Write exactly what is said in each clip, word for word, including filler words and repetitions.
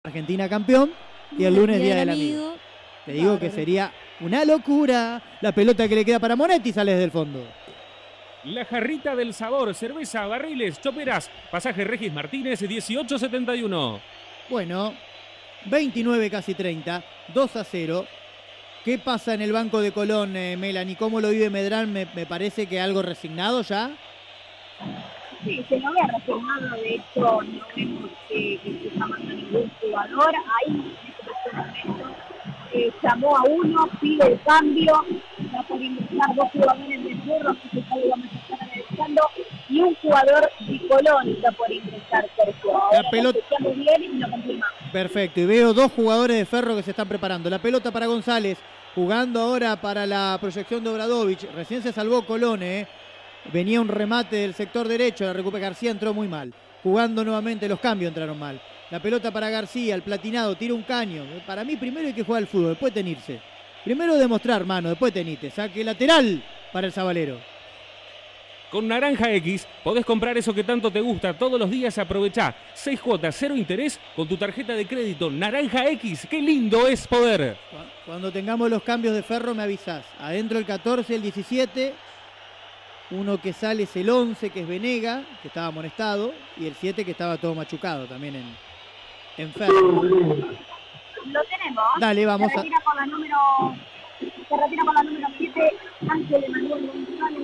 Argentina campeón y el lunes Día del Amigo. amigo. Te digo que sería una locura. La pelota que le queda para Monetti sale desde el fondo. La jarrita del sabor, cerveza, barriles, choperas, pasaje Regis Martínez, dieciocho setenta y uno. Bueno, veintinueve casi treinta, dos a cero. ¿Qué pasa en el banco de Colón, eh, Melanie? ¿Cómo lo vive Medrán? Me, me parece que algo resignado ya. Sí, se lo ve resignado, de hecho no vemos que, que se está mandando ningún jugador. Ahí en este momento eh, llamó a uno, pide el cambio, va por ingresar dos jugadores de Cerro, así que ya lo vamos a estar analizando, y un jugador de Colón está por ingresar, Sergio. Ahora La pelota muy bien y lo confirmamos. Perfecto, y veo dos jugadores de Ferro que se están preparando. La pelota para González, jugando ahora para la proyección de Obradovich. Recién se salvó Colón, ¿eh? Venía un remate del sector derecho, la recupera García, entró muy mal. Jugando nuevamente, los cambios entraron mal. La pelota para García, el platinado, tira un caño. Para mí primero hay que jugar al fútbol, después tenirse. Primero demostrar mano, después tenite. Saque lateral para el Zabalero. Con Naranja X podés comprar eso que tanto te gusta todos los días. Aprovechá seis cuotas, cero interés con tu tarjeta de crédito Naranja X. ¡Qué lindo es poder! Cuando tengamos los cambios de Ferro me avisás. Adentro el catorce, el diecisiete. Uno que sale es el once, que es Venega, que estaba amonestado. Y el siete, que estaba todo machucado también en, en Ferro. Lo tenemos. Dale, vamos se retira a... Por la número, se retira por la número siete, Ángel Emanuel González.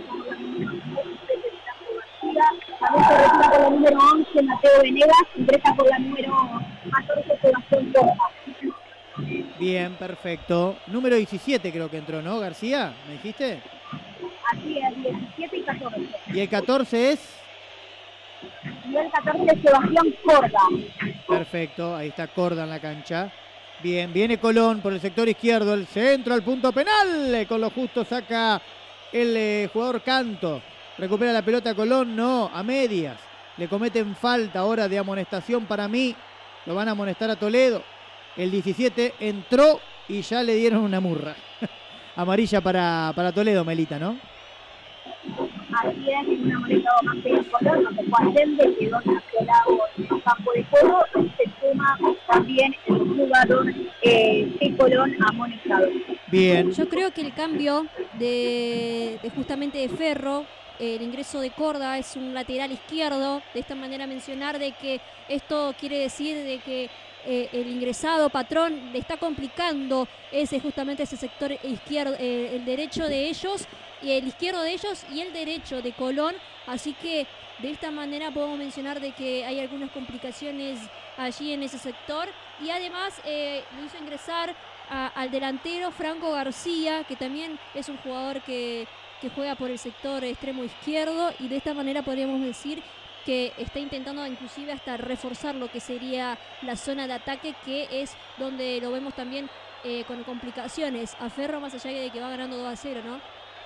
También se retira por la número once, Mateo Venegas. Ingresa por la número catorce, Sebastián Torra. Bien, perfecto. Número diecisiete creo que entró, ¿no, García? ¿Me dijiste? Así es, diecisiete y catorce. ¿Y el catorce es? Y el catorce es Sebastián Corda. Perfecto, ahí está Corda en la cancha. Bien, viene Colón por el sector izquierdo, el centro al punto penal. Con lo justo saca el eh, jugador Canto. Recupera la pelota Colón, no, a medias. Le cometen falta ahora de amonestación para mí. Lo van a amonestar a Toledo. El diecisiete entró y ya le dieron una murra. Amarilla para, para Toledo, Melita, ¿no? Así es, en una moneda más que el color, no se fue atender, quedó nacionado en el campo de juego, y se suma también el jugador eh, de Colón amonestado. Bien. Yo creo que el cambio de, de justamente de Ferro, el ingreso de Corda es un lateral izquierdo. De esta manera mencionar de que esto quiere decir de que eh, el ingresado Patrón le está complicando ese justamente ese sector izquierdo, eh, el derecho de ellos y el izquierdo de ellos y el derecho de Colón. Así que de esta manera podemos mencionar de que hay algunas complicaciones allí en ese sector. Y además eh, lo hizo ingresar a, al delantero Franco García, que también es un jugador que, que juega por el sector extremo izquierdo, y de esta manera podríamos decir que está intentando inclusive hasta reforzar lo que sería la zona de ataque, que es donde lo vemos también eh, con complicaciones a Ferro, más allá de que va ganando dos a cero, ¿no?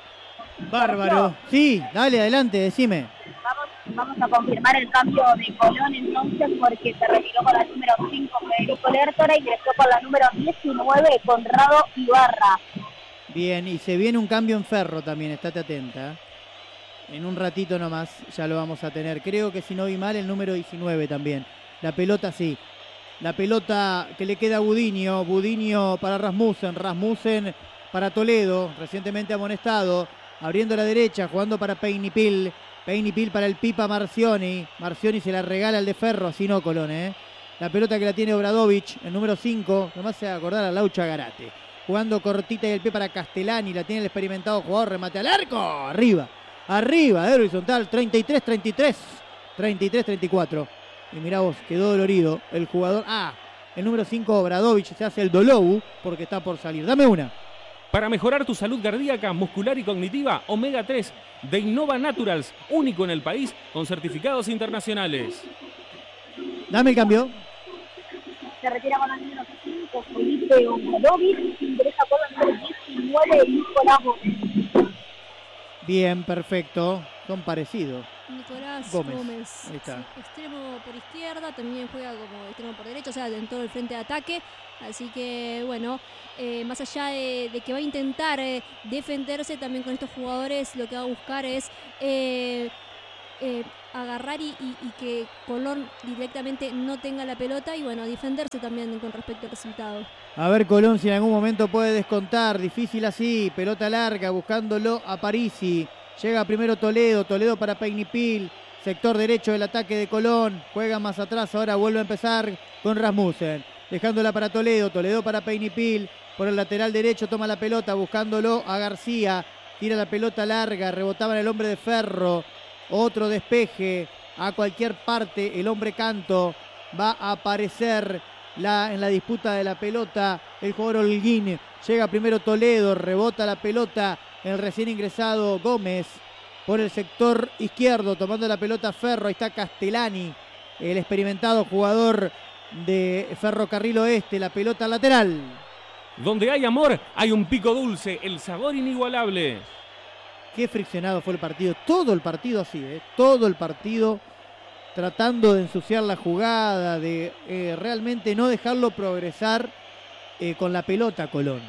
Bárbaro. Sí, dale, adelante, decime. Vamos, vamos a confirmar el cambio de Colón entonces, porque se retiró con la número cinco Federico Lertora, ingresó con la número diecinueve Conrado Ibarra. Bien, y se viene un cambio en Ferro también, estate atenta. En un ratito nomás ya lo vamos a tener. Creo que si no vi mal, el número diecinueve también. La pelota sí. La pelota que le queda a Budinio. Budinio para Rasmussen. Rasmussen para Toledo, recientemente amonestado. Abriendo a la derecha, jugando para Peinipil. Peinipil para el Pipa Marcioni. Marcioni se la regala al de Ferro, así no Colón, ¿eh? La pelota que la tiene Obradovich, el número cinco. Nomás se va a acordar a Laucha Garate. Jugando cortita y el pie para Castellani. La tiene el experimentado jugador. Remate al arco. Arriba. Arriba, de horizontal, treinta y tres treinta y tres, treinta y tres treinta y cuatro. Y mirá vos, quedó dolorido el jugador. Ah, el número cinco, Obradovich, se hace el dolou porque está por salir. Dame una. Para mejorar tu salud cardíaca, muscular y cognitiva, Omega tres de Innova Naturals, único en el país con certificados internacionales. Dame el cambio. Se retira con la número cinco Felipe Obradovich, ingresa con la número diecinueve Nicolás Gómez. Bien, perfecto. Son parecidos. Nicolás Gómez. Gómez, Ahí está. sí, extremo por izquierda, también juega como extremo por derecha, o sea, en todo el frente de ataque. Así que, bueno, eh, más allá de, de que va a intentar eh, defenderse también con estos jugadores, lo que va a buscar es eh, eh, agarrar y, y, y que Colón directamente no tenga la pelota y bueno, defenderse también con respecto al resultado. A ver Colón si en algún momento puede descontar, difícil así, pelota larga buscándolo a Parisi, llega primero Toledo, Toledo para Pegnipil, sector derecho del ataque de Colón, juega más atrás, ahora vuelve a empezar con Rasmussen, dejándola para Toledo, Toledo para Pegnipil, por el lateral derecho toma la pelota buscándolo a García, tira la pelota larga, rebotaba en el hombre de Ferro, otro despeje a cualquier parte, el hombre Canto, va a aparecer la, en la disputa de la pelota el jugador Holguín, llega primero Toledo, rebota la pelota el recién ingresado Gómez, por el sector izquierdo, tomando la pelota Ferro, ahí está Castellani, el experimentado jugador de Ferrocarril Oeste, la pelota lateral. Donde hay amor, hay un pico dulce, el sabor inigualable. Qué friccionado fue el partido, todo el partido así, ¿eh? todo el partido tratando de ensuciar la jugada, de eh, realmente no dejarlo progresar eh, con la pelota Colón.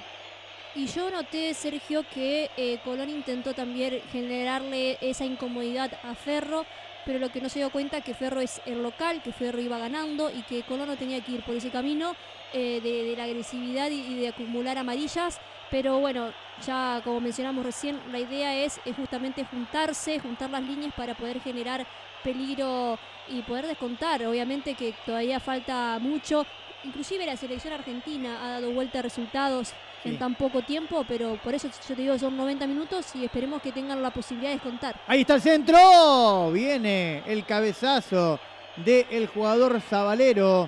Y yo noté, Sergio, que eh, Colón intentó también generarle esa incomodidad a Ferro, pero lo que no se dio cuenta es que Ferro es el local, que Ferro iba ganando y que Colón no tenía que ir por ese camino eh, de, de la agresividad y, y de acumular amarillas. Pero bueno, ya como mencionamos recién, la idea es, es justamente juntarse, juntar las líneas para poder generar peligro y poder descontar. Obviamente que todavía falta mucho. Inclusive la selección argentina ha dado vuelta a resultados sí. en tan poco tiempo, pero por eso yo te digo son noventa minutos y esperemos que tengan la posibilidad de descontar. Ahí está el centro, viene el cabezazo del jugador Zabalero,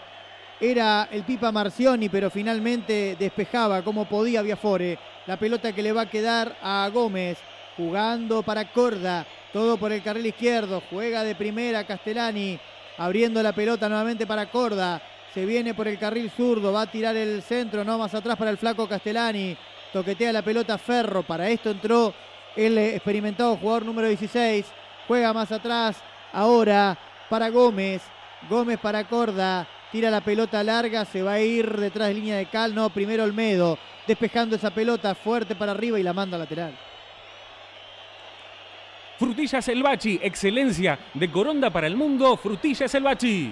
era el Pipa Marcioni, pero finalmente despejaba como podía Biafore, la pelota que le va a quedar a Gómez, jugando para Corda, todo por el carril izquierdo, juega de primera Castellani, abriendo la pelota nuevamente para Corda. Se viene por el carril zurdo, va a tirar el centro, no más atrás para el flaco Castellani. Toquetea la pelota Ferro, para esto entró el experimentado jugador número dieciséis. Juega más atrás, ahora para Gómez. Gómez para Corda, tira la pelota larga, se va a ir detrás de línea de cal. No, primero Olmedo, despejando esa pelota fuerte para arriba y la manda lateral. Frutillas El Bachi, excelencia de Coronda para el mundo. Frutillas El Bachi.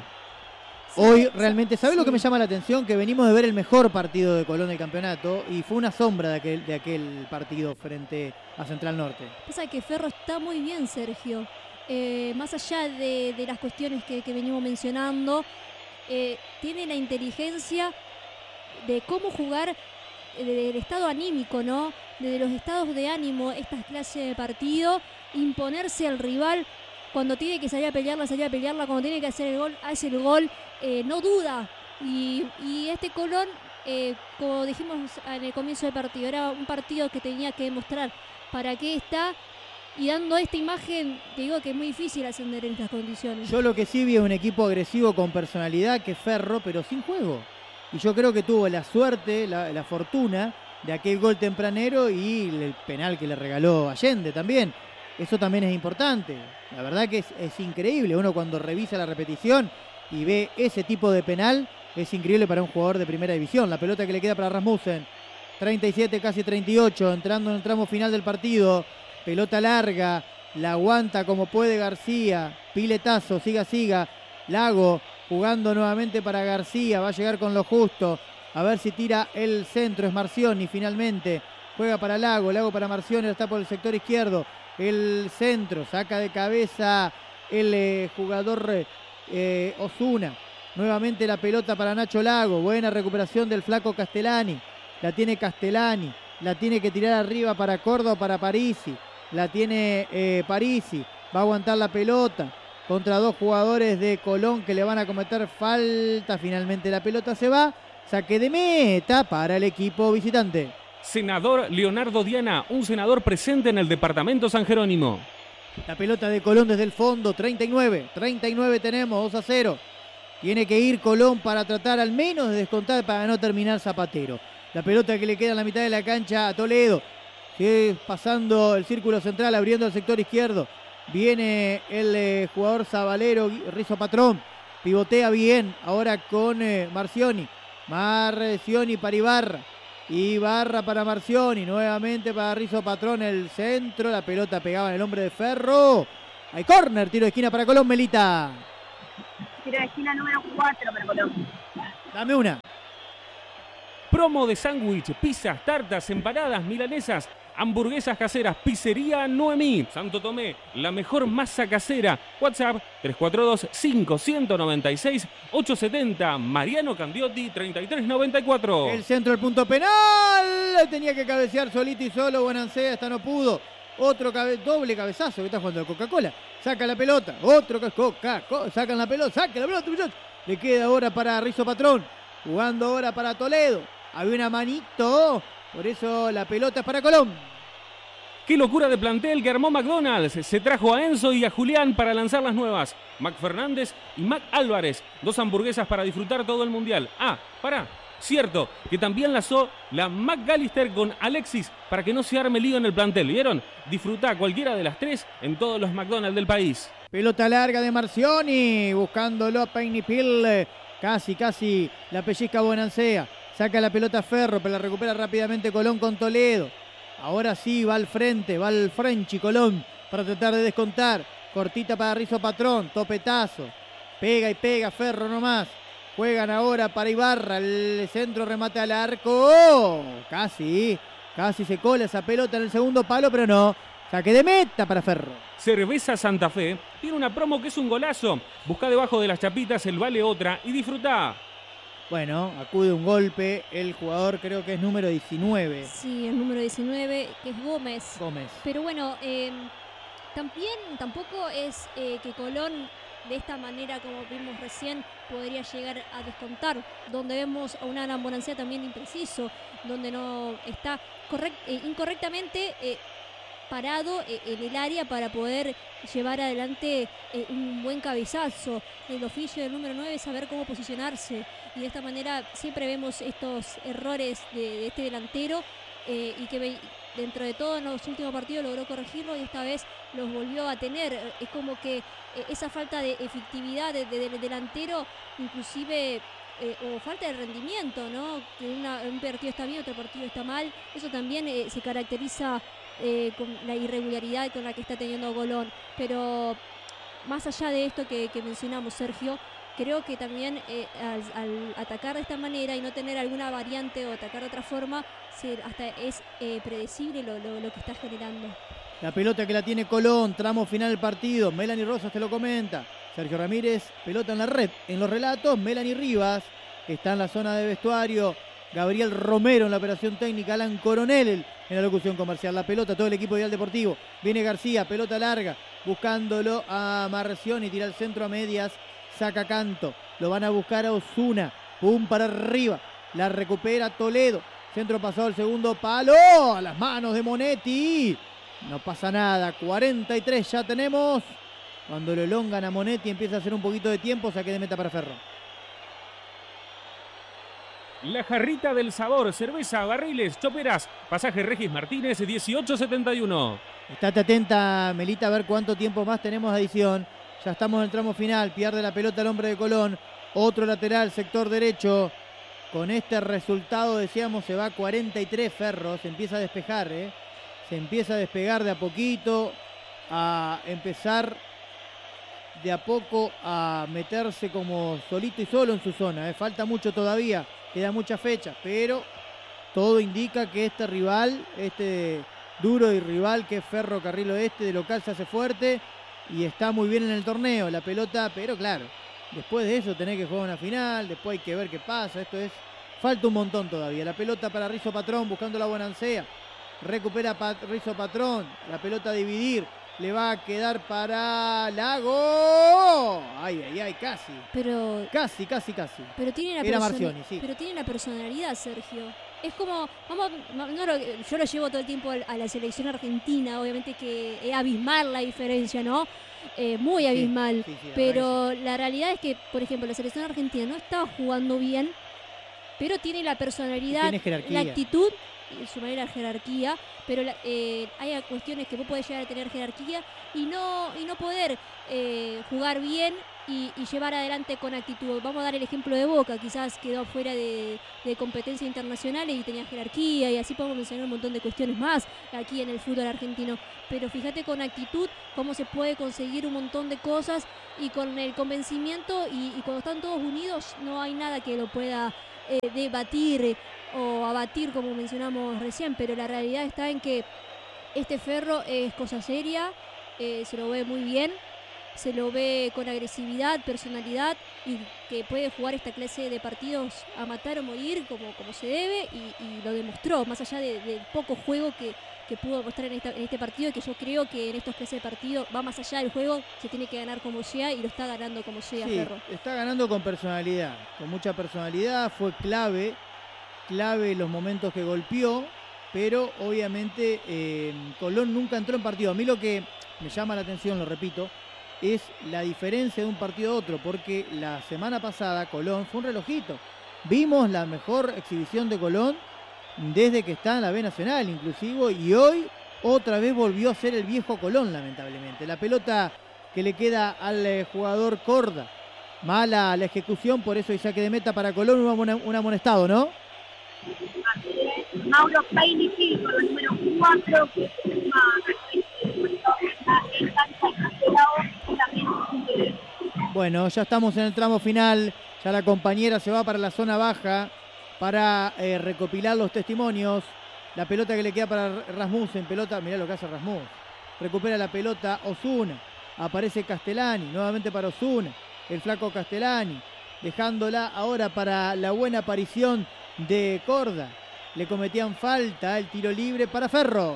Hoy realmente, ¿sabés sí. lo que me llama la atención? Que venimos de ver el mejor partido de Colón del campeonato y fue una sombra de aquel, de aquel partido frente a Central Norte. Pasa que Ferro está muy bien, Sergio. Eh, más allá de, de las cuestiones que, que venimos mencionando, eh, tiene la inteligencia de cómo jugar, eh, del estado anímico, ¿no? De los estados de ánimo, estas clases de partido, imponerse al rival. Cuando tiene que salir a pelearla, salir a pelearla. Cuando tiene que hacer el gol, hace el gol. Eh, no duda. Y, y este Colón, eh, como dijimos en el comienzo del partido, era un partido que tenía que demostrar para qué está. Y dando esta imagen, te digo que es muy difícil ascender en estas condiciones. Yo lo que sí vi es un equipo agresivo con personalidad, que Ferro, pero sin juego. Y yo creo que tuvo la suerte, la, la fortuna de aquel gol tempranero y el penal que le regaló Allende también. Eso también es importante. La verdad que es, es increíble. Uno cuando revisa la repetición y ve ese tipo de penal, es increíble para un jugador de primera división. La pelota que le queda para Rasmussen. treinta y siete, casi treinta y ocho, entrando en el tramo final del partido. Pelota larga, la aguanta como puede García. Piletazo, siga, siga. Lago jugando nuevamente para García. Va a llegar con lo justo. A ver si tira el centro. Es Marcioni finalmente. Juega para Lago. Lago para Marcioni. Está por el sector izquierdo. El centro, saca de cabeza el eh, jugador eh, Osuna. Nuevamente la pelota para Nacho Lago. Buena recuperación del flaco Castellani. La tiene Castellani. La tiene que tirar arriba para Córdoba, para Parisi. La tiene eh, Parisi. Va a aguantar la pelota contra dos jugadores de Colón que le van a cometer falta. Finalmente la pelota se va. Saque de meta para el equipo visitante. Senador Leonardo Diana, un senador presente en el departamento San Jerónimo. La pelota de Colón desde el fondo, treinta y nueve, treinta y nueve tenemos, dos a cero. Tiene que ir Colón para tratar al menos de descontar para no terminar Zapatero. La pelota que le queda en la mitad de la cancha a Toledo. Sigue pasando el círculo central, abriendo el sector izquierdo. Viene el eh, jugador Zabalero, Rizo Patrón. Pivotea bien, ahora con eh, Marcioni. Marcioni para Ibarra. Ibarra para Marcioni, nuevamente para Rizo Patrón, el centro, la pelota pegaba en el hombre de Ferro. Hay córner, tiro de esquina para Colón, Melita. Tiro de esquina número cuatro para Colón. Dame una. Promo de sándwich, pizzas, tartas, empanadas, milanesas, hamburguesas caseras, pizzería Noemí, Santo Tomé, la mejor masa casera. WhatsApp tres cuatro dos, cinco nueve seis, ocho siete cero, Mariano Candiotti treinta y tres noventa y cuatro. El centro del punto penal. Tenía que cabecear solito y solo Bonancea, esta no pudo. Otro cabe doble cabezazo que está jugando el Coca-Cola. Saca la pelota. Otro Coca-Cola. Sacan la pelota. Saca la pelota, muchachos. Le queda ahora para Rizo Patrón. Jugando ahora para Toledo. Había una manito. Por eso la pelota es para Colón. ¡Qué locura de plantel que armó McDonald's! Se trajo a Enzo y a Julián para lanzar las nuevas. Mac Fernández y Mac Álvarez. Dos hamburguesas para disfrutar todo el mundial. Ah, pará. Cierto, que también lanzó la McAllister con Alexis para que no se arme lío en el plantel. ¿Vieron? Disfrutá cualquiera de las tres en todos los McDonald's del país. Pelota larga de Marcioni. Buscándolo a Peinipil. Casi, casi la pellizca Bonancea. Saca la pelota Ferro, pero la recupera rápidamente Colón con Toledo. Ahora sí, va al frente, va al French y Colón para tratar de descontar. Cortita para Rizo Patrón, topetazo. Pega y pega Ferro nomás. Juegan ahora para Ibarra, el centro remate al arco. ¡Oh! Casi, casi se cola esa pelota en el segundo palo, pero no. Saque de meta para Ferro. Cerveza Santa Fe tiene una promo que es un golazo. Busca debajo de las chapitas el vale otra y disfrutá. Bueno, acude un golpe, el jugador creo que es número diecinueve. Sí, el número diecinueve, que es Gómez. Gómez. Pero bueno, eh, también tampoco es eh, que Colón, de esta manera, como vimos recién, podría llegar a descontar. Donde vemos a un Alan Bonancea también impreciso, donde no está correct, eh, incorrectamente eh, parado eh, en el área para poder llevar adelante eh, un buen cabezazo. El oficio del número nueve es saber cómo posicionarse. Y de esta manera siempre vemos estos errores de, de este delantero eh, y que ve, dentro de todo en los últimos partidos logró corregirlo y esta vez los volvió a tener. Es como que eh, esa falta de efectividad del de, de, de delantero, inclusive, eh, o falta de rendimiento, ¿no? Que una, un partido está bien, otro partido está mal. Eso también eh, se caracteriza eh, con la irregularidad con la que está teniendo Colón. Pero más allá de esto que, que mencionamos, Sergio, creo que también eh, al, al atacar de esta manera y no tener alguna variante o atacar de otra forma, se, hasta es eh, predecible lo, lo, lo que está generando. La pelota que la tiene Colón, tramo final del partido. Melanie Rosas te lo comenta. Sergio Ramírez, pelota en la red. En los relatos, Melanie Rivas, que está en la zona de vestuario. Gabriel Romero en la operación técnica. Alan Coronel en la locución comercial. La pelota, todo el equipo de Ideal Deportivo. Viene García, pelota larga, buscándolo a Marcioni. Tira el centro a medias. Saca Canto, lo van a buscar a Osuna, pum para arriba, la recupera Toledo, centro pasado al segundo palo, a las manos de Monetti, no pasa nada, cuarenta y tres ya tenemos, cuando lo elongan a Monetti empieza a hacer un poquito de tiempo, saque de meta para Ferro. La jarrita del sabor, cerveza, barriles, choperas, pasaje Regis Martínez dieciocho setenta y uno. Estate atenta, Melita, a ver cuánto tiempo más tenemos de adición. Ya estamos en el tramo final, pierde la pelota el hombre de Colón, otro lateral, sector derecho. Con este resultado, decíamos, se va a cuarenta y tres Ferro, se empieza a despejar, ¿eh? Se empieza a despegar de a poquito, a empezar de a poco a meterse como solito y solo en su zona, ¿eh? Falta mucho todavía, queda mucha fecha, pero todo indica que este rival, este duro y rival que es Ferro Carril Oeste de local, se hace fuerte y está muy bien en el torneo, la pelota, pero claro, después de eso tenés que jugar una final, después hay que ver qué pasa, esto es, falta un montón todavía. La pelota para Rizo Patrón, buscando la Bonancea, recupera Pat, Rizo Patrón, la pelota a dividir, le va a quedar para Lago, ay, ay, ay, casi, pero casi, casi, casi, pero tiene la era persona- Marcioni, sí. pero tiene la personalidad, Sergio. Es como, vamos, no lo- yo lo llevo todo el tiempo a la selección argentina, obviamente que es abismal la diferencia, ¿no? Eh, muy Sí, abismal. sí, sí, la Pero la realidad es que, por ejemplo, la selección argentina no está jugando bien, pero tiene la personalidad, Tiene jerarquía. la actitud, y su manera de jerarquía, pero la- eh, hay cuestiones que vos podés llegar a tener jerarquía y no, y no poder eh, jugar bien y, y llevar adelante con actitud. Vamos a dar el ejemplo de Boca, quizás quedó fuera de, de competencia internacional y tenía jerarquía, y así podemos mencionar un montón de cuestiones más aquí en el fútbol argentino. Pero fíjate con actitud cómo se puede conseguir un montón de cosas, y con el convencimiento, y, y cuando están todos unidos no hay nada que lo pueda eh, debatir eh, o abatir, como mencionamos recién. Pero la realidad está en que este Ferro es cosa seria, eh, se lo ve muy bien, se lo ve con agresividad, personalidad, y que puede jugar esta clase de partidos a matar o morir como, como se debe, y, y lo demostró, más allá de, del poco juego que, que pudo mostrar en, esta, en este partido, que yo creo que en estos clases de partido va más allá del juego, se tiene que ganar como sea, y lo está ganando como sea. Sí, Ferro está ganando con personalidad, con mucha personalidad, fue clave, clave los momentos que golpeó, pero obviamente eh, Colón nunca entró en partido. A mí lo que me llama la atención, lo repito, es la diferencia de un partido a otro, porque la semana pasada Colón fue un relojito. Vimos la mejor exhibición de Colón desde que está en la B Nacional, inclusive, y hoy otra vez volvió a ser el viejo Colón, lamentablemente. La pelota que le queda al eh, jugador Corda, mala la ejecución, por eso hay saque de meta para Colón, un, un amonestado, ¿no? Mauro Peinipil con el número cuatro, que es una Bueno, ya estamos en el tramo final, ya la compañera se va para la zona baja para eh, recopilar los testimonios. La pelota que le queda para Rasmussen, pelota, mirá lo que hace Rasmussen, recupera la pelota Osuna, aparece Castellani, nuevamente para Osuna, el flaco Castellani, dejándola ahora para la buena aparición de Corda. Le cometían falta, el tiro libre para Ferro.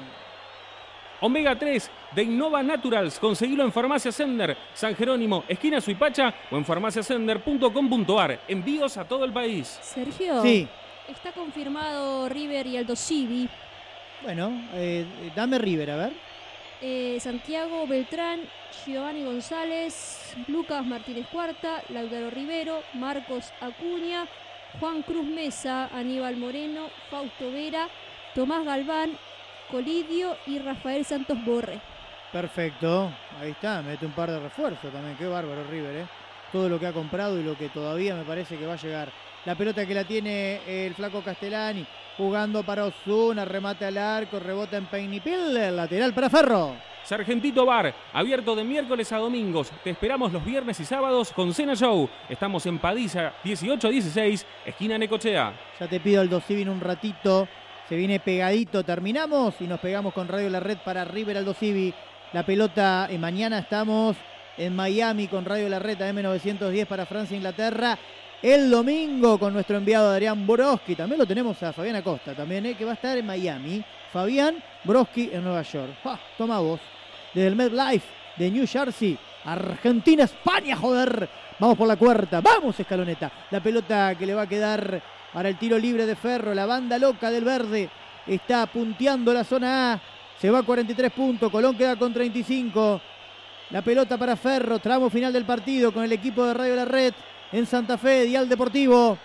Omega tres de Innova Naturals, conseguilo en Farmacia Sender, San Jerónimo, esquina Suipacha, o en farmacia sender punto com punto ar. Envíos a todo el país. Sergio, sí, está confirmado River y Aldo Civi. Bueno, eh, dame River, a ver. Eh, Santiago Beltrán, Giovanni González, Lucas Martínez Cuarta, Lautaro Rivero, Marcos Acuña, Juan Cruz Mesa, Aníbal Moreno, Fausto Vera, Tomás Galván, Colidio y Rafael Santos Borre. Perfecto, ahí está, mete un par de refuerzos también, qué bárbaro River, ¿eh? Todo lo que ha comprado y lo que todavía me parece que va a llegar. La pelota que la tiene el flaco Castellani, jugando para Osuna, remate al arco, rebota en Peinipil, el lateral para Ferro. Sargentito Bar, abierto de miércoles a domingos. Te esperamos los viernes y sábados con Cena Show. Estamos en Padilla dieciocho dieciséis, esquina Necochea. Ya te pido el Aldo Civi en un ratito. Se viene pegadito, terminamos y nos pegamos con Radio La Red para River Aldo Civi. La pelota, eh, mañana estamos en Miami con Radio La Red A M novecientos diez para Francia e Inglaterra. El domingo con nuestro enviado Adrián Broski. También lo tenemos a Fabián Acosta, también, eh, que va a estar en Miami. Fabián Broski en Nueva York. ¡Ah! Toma vos. Desde el MetLife de New Jersey, Argentina, España, joder. Vamos por la cuarta, vamos Escaloneta. La pelota que le va a quedar para el tiro libre de Ferro. La banda loca del verde está punteando la zona A. Se va a cuarenta y tres puntos, Colón queda con treinta y cinco. La pelota para Ferro, tramo final del partido con el equipo de Radio La Red en Santa Fe, Dial Deportivo.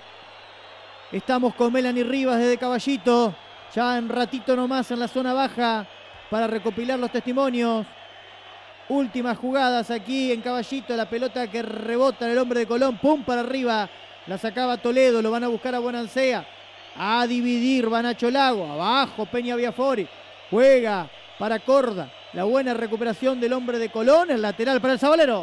Estamos con Melanie Rivas desde Caballito, ya en ratito nomás en la zona baja para recopilar los testimonios. Últimas jugadas aquí en Caballito, la pelota que rebota en el hombre de Colón, pum para arriba, la sacaba Toledo, lo van a buscar a Bonancea, a dividir, va Nacho Lago, abajo Peña Biafori, juega para Corda, la buena recuperación del hombre de Colón, el lateral para el Sabalero.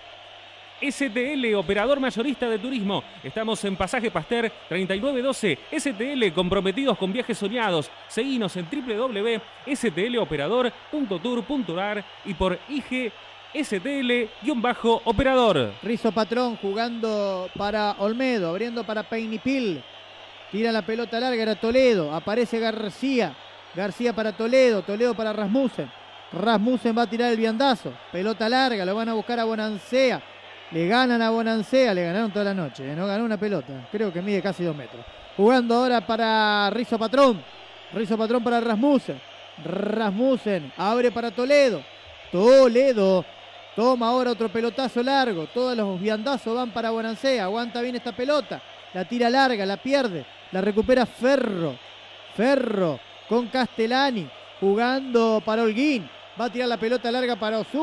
S T L, operador mayorista de turismo. Estamos en Pasaje Pasteur treinta y nueve doce. S T L, comprometidos con viajes soñados. Seguinos en doble u doble u doble u punto s t l operador punto tour punto ar y por I G S T L-operador. Rizo Patrón jugando para Olmedo, abriendo para Peinipil. Tira la pelota larga, era Toledo. Aparece García. García para Toledo. Toledo para Rasmussen. Rasmussen va a tirar el viandazo. Pelota larga, lo van a buscar a Bonancea. Le ganan a Bonancea, le ganaron toda la noche, ¿eh? No ganó una pelota, creo que mide casi dos metros. Jugando ahora para Rizo Patrón, Rizo Patrón para Rasmussen, Rasmussen abre para Toledo, Toledo toma ahora otro pelotazo largo, todos los viandazos van para Bonancea, aguanta bien esta pelota, la tira larga, la pierde, la recupera Ferro, Ferro con Castellani, jugando para Holguín, va a tirar la pelota larga para Osuna,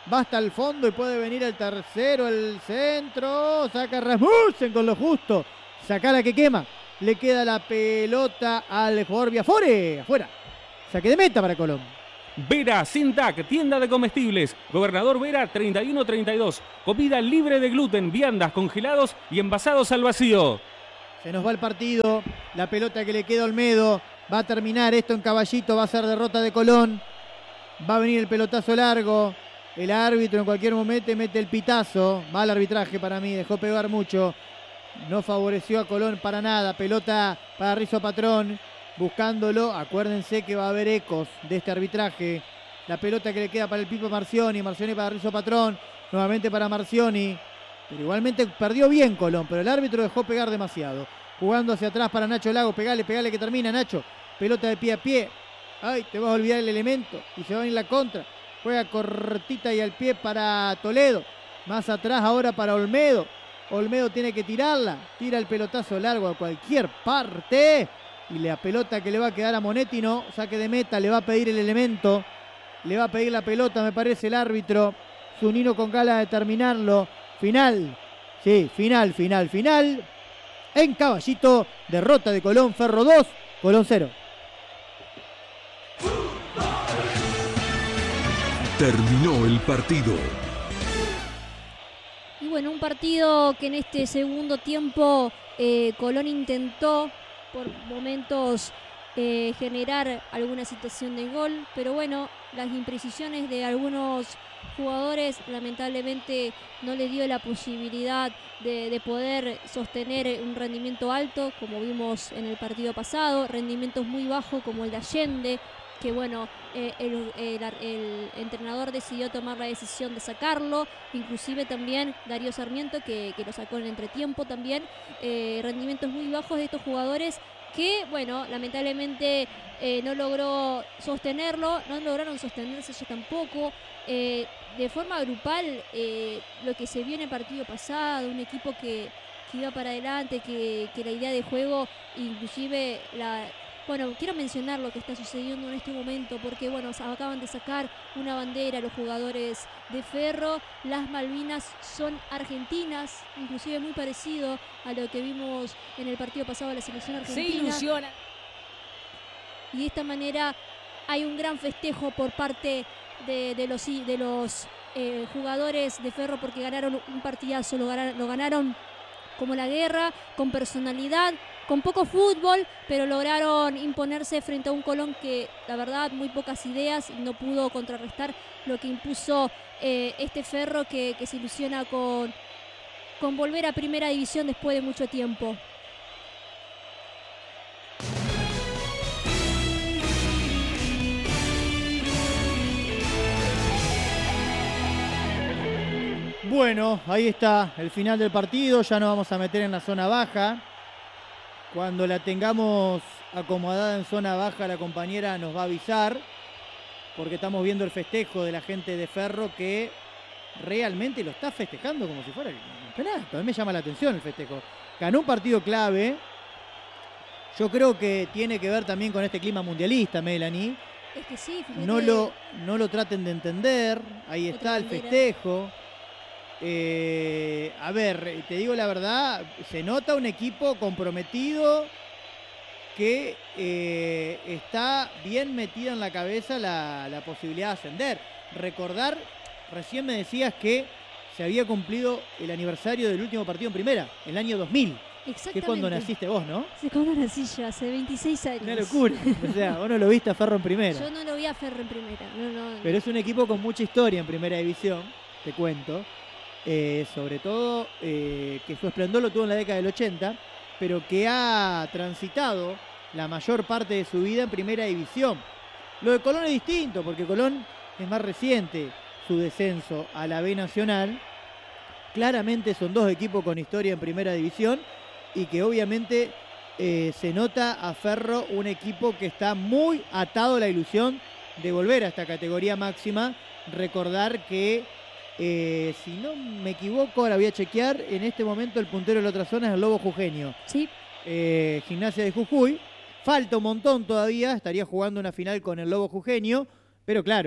va hasta el fondo y puede venir el tercero, el centro, saca Rasmussen con lo justo, saca la que quema, le queda la pelota al jugador Biafore, afuera, saque de meta para Colón. Vera, Sintac, tienda de comestibles. Gobernador Vera, treinta y uno treinta y dos. Comida libre de gluten, viandas, congelados y envasados al vacío. Se nos va el partido, la pelota que le queda a Olmedo, va a terminar esto en Caballito, va a ser derrota de Colón. Va a venir el pelotazo largo, el árbitro en cualquier momento mete el pitazo. Mal arbitraje para mí, dejó pegar mucho. No favoreció a Colón para nada, pelota para Rizo Patrón. Buscándolo, acuérdense que va a haber ecos de este arbitraje. La pelota que le queda para el Pipo Marcioni, Marcioni para Rizo Patrón, nuevamente para Marcioni. Pero igualmente perdió bien Colón, pero el árbitro dejó pegar demasiado. Jugando hacia atrás para Nacho Lago, pegale, pegale que termina Nacho. Pelota de pie a pie. Ay, te vas a olvidar el elemento y se va a ir la contra. Juega cortita y al pie para Toledo. Más atrás ahora para Olmedo. Olmedo tiene que tirarla. Tira el pelotazo largo a cualquier parte. Y la pelota que le va a quedar a Monetti, no, saque de meta, le va a pedir el elemento, le va a pedir la pelota, me parece, el árbitro. Zunino con ganas de terminarlo. Final, sí, final, final, final. En Caballito, derrota de Colón, Ferro dos, Colón cero. Terminó el partido. Y bueno, un partido que en este segundo tiempo eh, Colón intentó por momentos eh, generar alguna situación de gol, pero bueno, las imprecisiones de algunos jugadores lamentablemente no le dio la posibilidad de, de poder sostener un rendimiento alto, como vimos en el partido pasado, rendimientos muy bajos como el de Allende, que bueno, eh, el, el, el entrenador decidió tomar la decisión de sacarlo, inclusive también Darío Sarmiento, que, que lo sacó en entretiempo también, eh, rendimientos muy bajos de estos jugadores que, bueno, lamentablemente eh, no logró sostenerlo, no lograron sostenerse ellos tampoco. Eh, de forma grupal, eh, lo que se vio en el partido pasado, un equipo que, que iba para adelante, que, que la idea de juego, inclusive la... Bueno, quiero mencionar lo que está sucediendo en este momento porque, bueno, acaban de sacar una bandera los jugadores de Ferro. Las Malvinas son argentinas, inclusive muy parecido a lo que vimos en el partido pasado de la selección argentina. Se ilusiona. Y de esta manera hay un gran festejo por parte de, de los, de los eh, jugadores de Ferro porque ganaron un partidazo, lo ganaron, lo ganaron como la guerra, con personalidad, con poco fútbol, pero lograron imponerse frente a un Colón que, la verdad, muy pocas ideas, no pudo contrarrestar lo que impuso eh, este Ferro que, que se ilusiona con, con volver a Primera División después de mucho tiempo. Bueno, ahí está el final del partido, ya nos vamos a meter en la zona baja. Cuando la tengamos acomodada en zona baja, la compañera nos va a avisar, porque estamos viendo el festejo de la gente de Ferro que realmente lo está festejando como si fuera el campeonato. A mí me llama la atención el festejo. Ganó un partido clave. Yo creo que tiene que ver también con este clima mundialista, Melanie. Es que sí, fíjate. No lo, no lo traten de entender. Ahí está el festejo. Eh, a ver, te digo la verdad, se nota un equipo comprometido que eh, está bien metida en la cabeza la, la posibilidad de ascender. Recordar, recién me decías que se había cumplido el aniversario del último partido en primera, el año dos mil. Exactamente. Que es cuando naciste vos, ¿no? Sí, cuando nací yo, hace veintiséis años. Una locura. O sea, vos no lo viste a Ferro en primera. Yo no lo vi a Ferro en primera. No, no, Pero es un equipo con mucha historia en primera división, te cuento. Eh, sobre todo eh, que su esplendor lo tuvo en la década del ochenta, pero que ha transitado la mayor parte de su vida en primera división. Lo de Colón es distinto, porque Colón es más reciente su descenso a la B Nacional. Claramente son dos equipos con historia en primera división y que obviamente eh, se nota a Ferro un equipo que está muy atado a la ilusión de volver a esta categoría máxima. Recordar que Eh, si no me equivoco, ahora voy a chequear, en este momento el puntero de la otra zona es el Lobo Jujeño. Sí. Eh, Gimnasia de Jujuy. Falta un montón todavía, estaría jugando una final con el Lobo Jujeño, pero claro,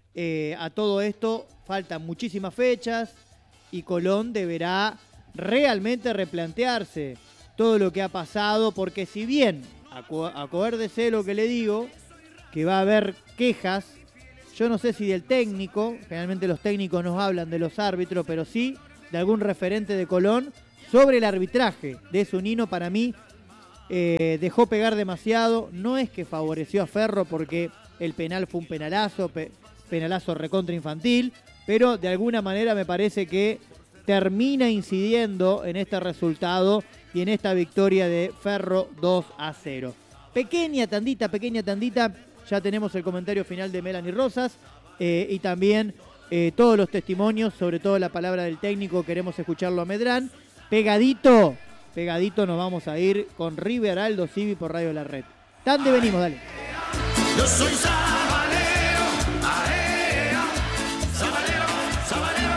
eh, a todo esto faltan muchísimas fechas y Colón deberá realmente replantearse todo lo que ha pasado, porque si bien, acu- acuérdese lo que le digo, que va a haber quejas, yo no sé si del técnico, generalmente los técnicos nos hablan de los árbitros, pero sí de algún referente de Colón sobre el arbitraje de Zunino. Para mí eh, dejó pegar demasiado, no es que favoreció a Ferro porque el penal fue un penalazo, pe- penalazo recontra infantil, pero de alguna manera me parece que termina incidiendo en este resultado y en esta victoria de Ferro dos a cero. Pequeña tandita, pequeña tandita, ya tenemos el comentario final de Melanie Rosas eh, y también eh, todos los testimonios, sobre todo la palabra del técnico, queremos escucharlo a Medrán. Pegadito, pegadito nos vamos a ir con River Aldo Civi por Radio La Red. Tande, venimos, dale. Yo soy sabalero, aea, sabalero, sabalero.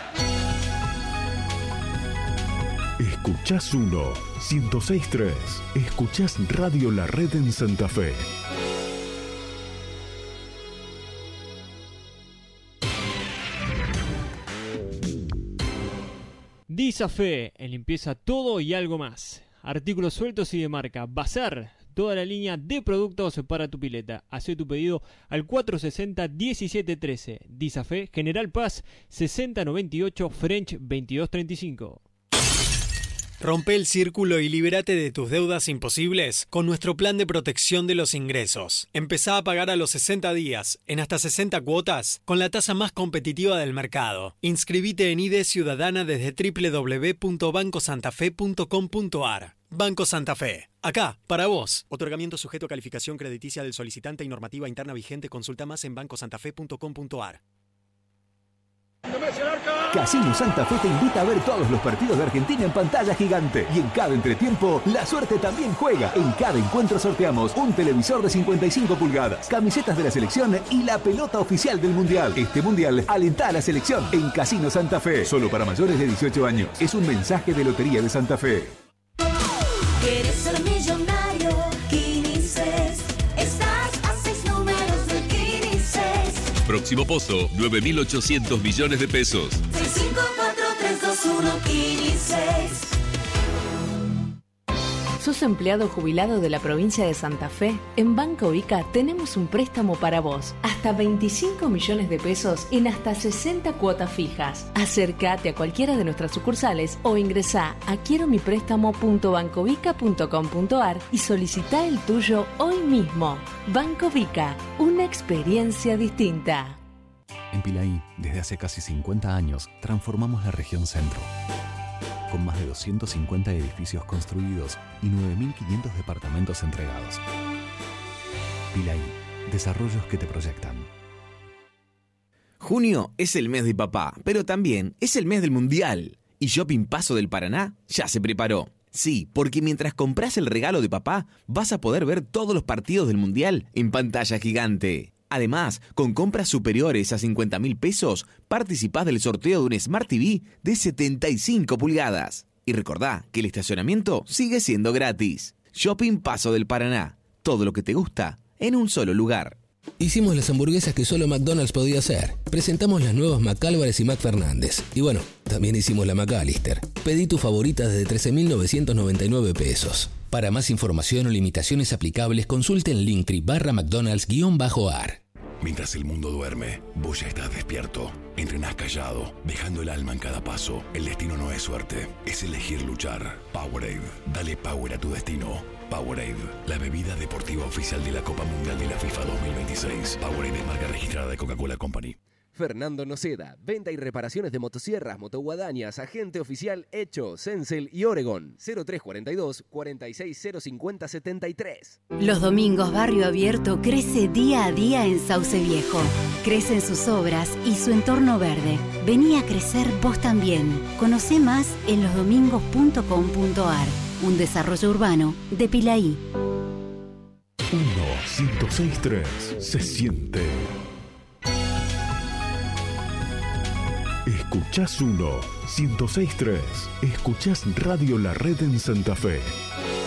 Escuchás uno, ciento seis punto tres. Escuchás Radio La Red en Santa Fe. Disafe, en limpieza todo y algo más. Artículos sueltos y de marca. Bazar, toda la línea de productos para tu pileta. Hacé tu pedido al cuatro sesenta, diecisiete trece. Disafe, General Paz, sesenta noventa y ocho, French veintidós treinta y cinco. Rompe el círculo y libérate de tus deudas imposibles con nuestro plan de protección de los ingresos. Empezá a pagar a los sesenta días, en hasta sesenta cuotas, con la tasa más competitiva del mercado. Inscribite en I D Ciudadana desde doble u doble u doble u punto banco santa fe punto com punto a r. Banco Santa Fe. Acá, para vos. Otorgamiento sujeto a calificación crediticia del solicitante y normativa interna vigente. Consulta más en banco santa fe punto com punto a r. Casino Santa Fe te invita a ver todos los partidos de Argentina en pantalla gigante. Y en cada entretiempo, la suerte también juega. En cada encuentro sorteamos un televisor de cincuenta y cinco pulgadas, camisetas de la selección y la pelota oficial del Mundial. Este Mundial alenta a la selección en Casino Santa Fe. Solo para mayores de dieciocho años. Es un mensaje de Lotería de Santa Fe. ¿Quieres ser millonario? Quinices. Estás a seis números de Quinices. Próximo pozo, nueve mil ochocientos millones de pesos. seis cinco cuatro tres dos uno Quinices. ¿Sos empleado jubilado de la provincia de Santa Fe? En Banco Ica tenemos un préstamo para vos. Hasta veinticinco millones de pesos en hasta sesenta cuotas fijas. Acércate a cualquiera de nuestras sucursales o ingresá a quiero mi préstamo punto bancovica punto com punto a r y solicitá el tuyo hoy mismo. Banco Vica, una experiencia distinta. En Pilaí, desde hace casi cincuenta años, transformamos la región centro. Con más de doscientos cincuenta edificios construidos y nueve mil quinientos departamentos entregados. Pilaí, desarrollos que te proyectan. Junio es el mes de papá, pero también es el mes del Mundial. Y Shopping Paso del Paraná ya se preparó. Sí, porque mientras compras el regalo de papá, vas a poder ver todos los partidos del Mundial en pantalla gigante. Además, con compras superiores a cincuenta mil pesos, participás del sorteo de un Smart T V de setenta y cinco pulgadas. Y recordá que el estacionamiento sigue siendo gratis. Shopping Paso del Paraná. Todo lo que te gusta en un solo lugar. Hicimos las hamburguesas que solo McDonald's podía hacer. Presentamos las nuevas McAlvarez y McFernández. Y bueno, también hicimos la McAllister. Pedí tu favorita desde trece mil novecientos noventa y nueve pesos. Para más información o limitaciones aplicables, consulte en Linktree barra McDonald's-ar. Mientras el mundo duerme, vos ya estás despierto. Entrenás callado, dejando el alma en cada paso. El destino no es suerte, es elegir luchar. Powerade, dale power a tu destino. Powerade, la bebida deportiva oficial de la Copa Mundial de la FIFA dos mil veintiséis. Powerade es marca registrada de Coca-Cola Company. Fernando Noceda, venta y reparaciones de motosierras, motoguadañas, agente oficial Hecho, Sensel y Oregon. cero tres cuarenta y dos, cuarenta y seis cero cincuenta setenta y tres. Los domingos Barrio Abierto crece día a día en Sauce Viejo. Crecen sus obras y su entorno verde. Vení a crecer vos también. Conocé más en los domingos punto com punto a r. Un desarrollo urbano de Pilaí. uno, ciento seis punto tres. Se siente. Escuchás uno, ciento seis punto tres. Escuchás Radio La Red en Santa Fe.